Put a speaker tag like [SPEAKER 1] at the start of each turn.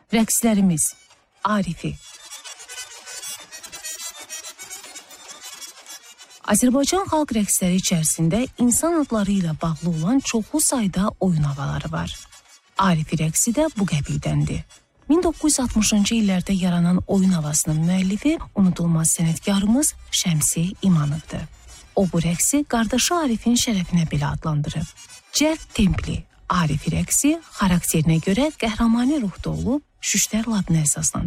[SPEAKER 1] Rəqslərimiz Arifi. Azərbaycan xalq rəqsləri içərisində insan adları ilə bağlı olan çoxlu sayda oyun havaları var. Arifi rəqsi də bu qəbildəndir. 1960-cı illərdə yaranan oyun havasının müəllifi unudulmaz sənətkarımız Şəmsi İmanovdur. O bu rəqsi qardaşı Arifin şərəfinə belə adlandırıb. Cəld templi Arifi rəqsi xarakterinə görə qəhrəmani ruhda olub, şüştərlə adına əsaslanıb.